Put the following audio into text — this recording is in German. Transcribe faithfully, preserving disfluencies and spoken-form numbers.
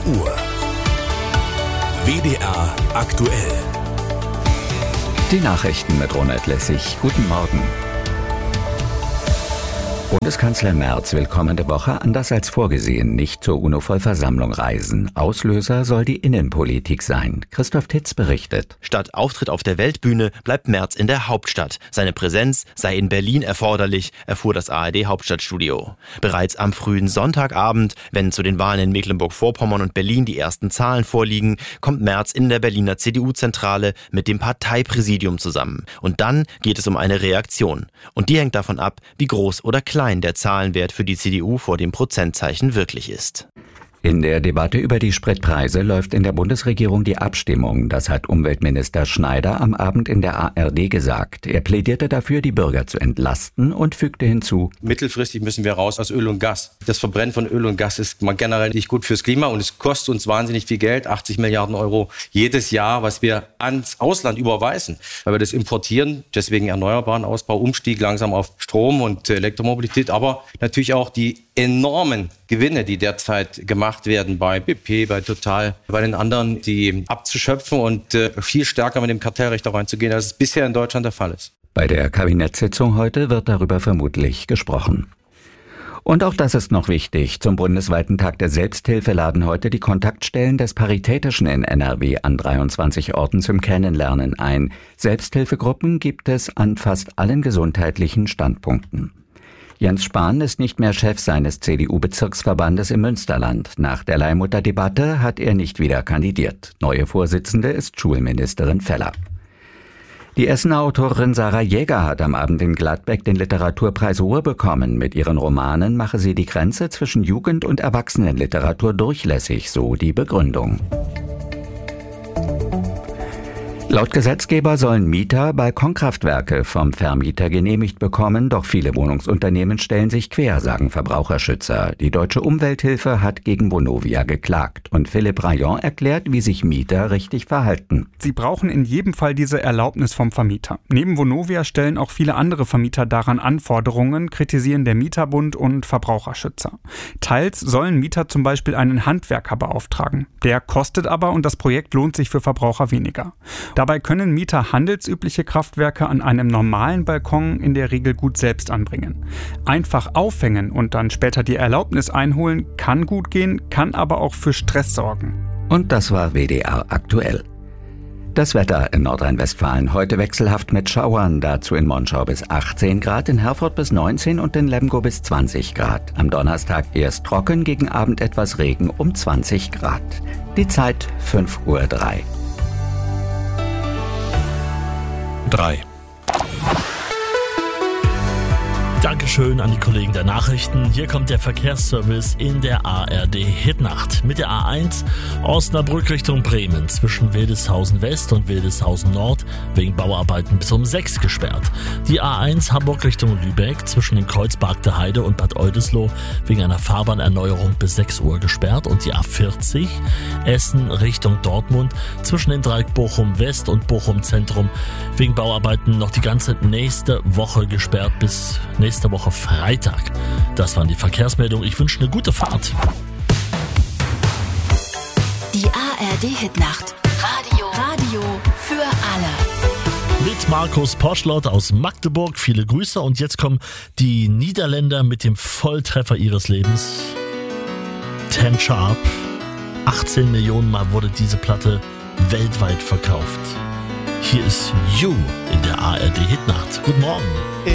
Uhr. W D R aktuell. Die Nachrichten mit Ronald Lessig. Guten Morgen. Bundeskanzler Merz will kommende Woche, anders als vorgesehen, nicht zur UNO-Vollversammlung reisen. Auslöser soll die Innenpolitik sein. Christoph Titz berichtet. Statt Auftritt auf der Weltbühne bleibt Merz in der Hauptstadt. Seine Präsenz sei in Berlin erforderlich, erfuhr das A R D-Hauptstadtstudio. Bereits am frühen Sonntagabend, wenn zu den Wahlen in Mecklenburg-Vorpommern und Berlin die ersten Zahlen vorliegen, kommt Merz in der Berliner C D U-Zentrale mit dem Parteipräsidium zusammen. Und dann geht es um eine Reaktion. Und die hängt davon ab, wie groß oder klein der Zahlenwert für die C D U vor dem Prozentzeichen wirklich ist. In der Debatte über die Spritpreise läuft in der Bundesregierung die Abstimmung. Das hat Umweltminister Schneider am Abend in der A R D gesagt. Er plädierte dafür, die Bürger zu entlasten und fügte hinzu: Mittelfristig müssen wir raus aus Öl und Gas. Das Verbrennen von Öl und Gas ist mal generell nicht gut fürs Klima und es kostet uns wahnsinnig viel Geld, achtzig Milliarden Euro jedes Jahr, was wir ans Ausland überweisen, weil wir das importieren. Deswegen erneuerbaren Ausbau, Umstieg langsam auf Strom und Elektromobilität, aber natürlich auch die enormen Gewinne, die derzeit gemacht werden bei B P, bei Total, bei den anderen, die abzuschöpfen und äh, viel stärker mit dem Kartellrecht da reinzugehen, als es bisher in Deutschland der Fall ist. Bei der Kabinettssitzung heute wird darüber vermutlich gesprochen. Und auch das ist noch wichtig. Zum bundesweiten Tag der Selbsthilfe laden heute die Kontaktstellen des Paritätischen in N R W an dreiundzwanzig Orten zum Kennenlernen ein. Selbsthilfegruppen gibt es an fast allen gesundheitlichen Standpunkten. Jens Spahn ist nicht mehr Chef seines C D U-Bezirksverbandes im Münsterland. Nach der Leihmutterdebatte hat er nicht wieder kandidiert. Neue Vorsitzende ist Schulministerin Feller. Die Essener Autorin Sarah Jäger hat am Abend in Gladbeck den Literaturpreis Ruhr bekommen. Mit ihren Romanen mache sie die Grenze zwischen Jugend- und Erwachsenenliteratur durchlässig, so die Begründung. Laut Gesetzgeber sollen Mieter Balkonkraftwerke vom Vermieter genehmigt bekommen, doch viele Wohnungsunternehmen stellen sich quer, sagen Verbraucherschützer. Die Deutsche Umwelthilfe hat gegen Vonovia geklagt und Philipp Rayon erklärt, wie sich Mieter richtig verhalten. Sie brauchen in jedem Fall diese Erlaubnis vom Vermieter. Neben Vonovia stellen auch viele andere Vermieter daran Anforderungen, kritisieren der Mieterbund und Verbraucherschützer. Teils sollen Mieter zum Beispiel einen Handwerker beauftragen. Der kostet aber und das Projekt lohnt sich für Verbraucher weniger. Dabei können Mieter handelsübliche Kraftwerke an einem normalen Balkon in der Regel gut selbst anbringen. Einfach aufhängen und dann später die Erlaubnis einholen kann gut gehen, kann aber auch für Stress sorgen. Und das war W D R aktuell. Das Wetter in Nordrhein-Westfalen heute wechselhaft mit Schauern, dazu in Monschau bis achtzehn Grad, in Herford bis neunzehn und in Lemgo bis zwanzig Grad. Am Donnerstag erst trocken, gegen Abend etwas Regen um zwanzig Grad. Die Zeit fünf Uhr drei. drei. Dankeschön an die Kollegen der Nachrichten. Hier kommt der Verkehrsservice in der A R D-Hitnacht. Mit der A eins Osnabrück Richtung Bremen zwischen Wildeshausen West und Wildeshausen Nord wegen Bauarbeiten bis um sechs gesperrt. Die A eins Hamburg Richtung Lübeck zwischen dem Kreuz Bargte Heide und Bad Oldesloe wegen einer Fahrbahnerneuerung bis sechs Uhr gesperrt. Und die A vierzig Essen Richtung Dortmund zwischen dem Dreieck Bochum West und Bochum Zentrum wegen Bauarbeiten noch die ganze nächste Woche gesperrt bis nächste Nächste Woche Freitag. Das waren die Verkehrsmeldungen. Ich wünsche eine gute Fahrt. Die A R D-Hitnacht. Radio. Radio für alle. Mit Markus Poschlott aus Magdeburg. Viele Grüße. Und jetzt kommen die Niederländer mit dem Volltreffer ihres Lebens. Ten Sharp. achtzehn Millionen Mal wurde diese Platte weltweit verkauft. Hier ist You in der A R D-Hitnacht. Guten Morgen.